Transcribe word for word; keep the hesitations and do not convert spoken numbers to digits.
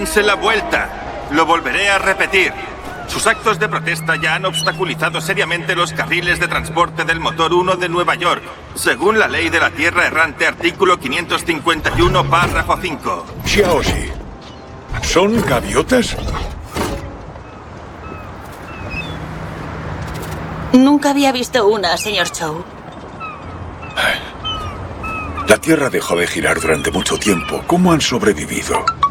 dense la vuelta. Lo volveré a repetir. Sus actos de protesta ya han obstaculizado seriamente los carriles de transporte del motor uno de Nueva York, según la ley de la Tierra Errante, artículo quinientos cincuenta y uno, párrafo cinco. Xiaoxi, ¿son gaviotas? Nunca había visto una, señor Chow. La Tierra dejó de girar durante mucho tiempo. ¿Cómo han sobrevivido?